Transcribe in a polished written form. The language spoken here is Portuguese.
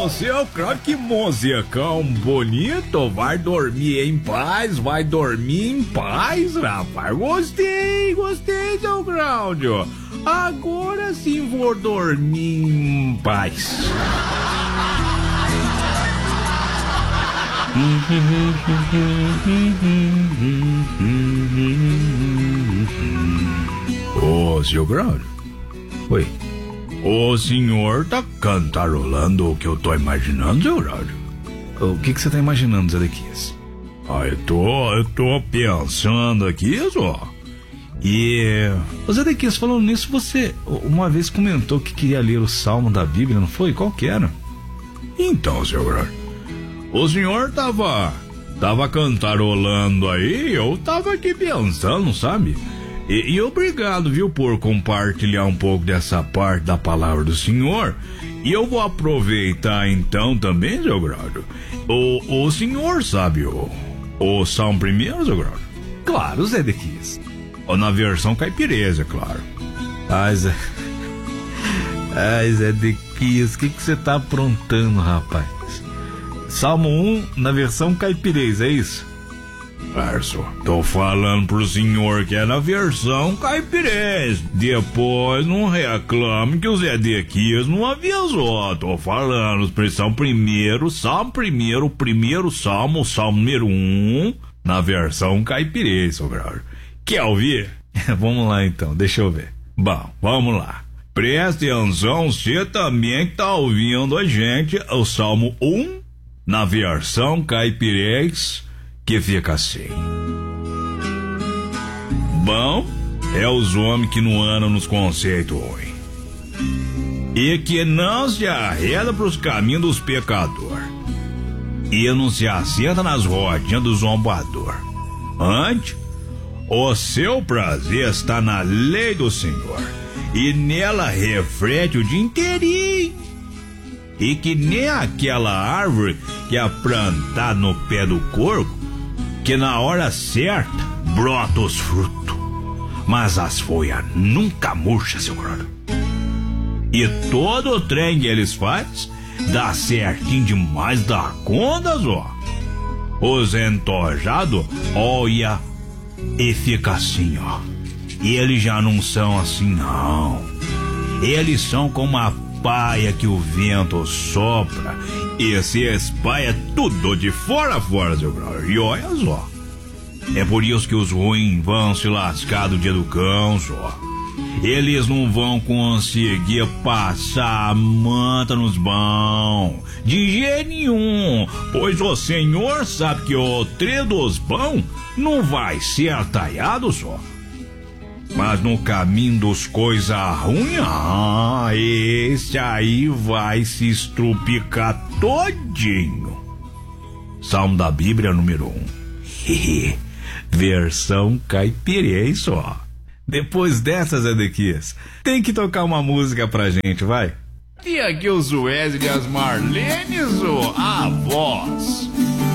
Ô, seu Claudio, que musicão bonito. Vai dormir em paz, rapaz. Gostei, seu Cláudio. Agora sim vou dormir em paz. Ô, seu Cláudio. Oi. O senhor tá cantarolando o que eu tô imaginando, seu Cláudio? O que você tá imaginando, Zedequias? Eu tô pensando aqui, só. E... Ô, Zedequias, falando nisso, você uma vez comentou que queria ler o Salmo da Bíblia, não foi? Qual que era? Então, seu Cláudio, o senhor tava cantarolando aí, eu tava aqui pensando, sabe? E obrigado, viu, por compartilhar um pouco dessa parte da palavra do senhor. E eu vou aproveitar então também, seu Cláudio. O senhor sabe o Salmo primeiro, seu Cláudio? Claro, Zedequias. Ou na versão caipireza, claro. Ai, Zedequias, o que você tá aprontando, rapaz? Salmo 1 na versão caipireza, é isso? Verso, tô falando pro senhor que é na versão caipirês. Depois não reclame que o Zedequias não avisou. Tô falando, expressão primeiro, salmo primeiro salmo, salmo número 1, na versão caipirês, seu Cláudio. Quer ouvir? Vamos lá então, deixa eu ver. Bom, vamos lá. Preste atenção, você também que tá ouvindo a gente, o salmo 1, na versão caipirês, que fica assim. Bom é os homens que não andam nos conceitos ruins e que não se arreda pros caminhos dos pecadores e não se assenta nas rodinhas do zombador. Antes, o seu prazer está na lei do Senhor e nela reflete o dia inteirinho. E que nem aquela árvore que é plantada no pé do corvo, que na hora certa brota os frutos, mas as folhas nunca murcham, seu Cláudio. E todo o trem que eles fazem dá certinho demais da conta, ó. Os entojados olha e fica assim, ó. E eles já não são assim, não. Eles são como a paia que o vento sopra e se espalha tudo de fora a fora, seu Cláudio. E olha só, é por isso que os ruins vão se lascar do dia do cão, só. Eles não vão conseguir passar a manta nos bons, de jeito nenhum, pois o Senhor sabe que o trilho dos bons não vai ser atalhado, só. Mas no caminho dos coisa ruins, esse aí vai se estrupicar todinho. Salmo da Bíblia número 1. Versão caipirês, só. Depois dessas, Zedequias, tem que tocar uma música pra gente, vai? E aqui os Wesley e as Marlenes, a voz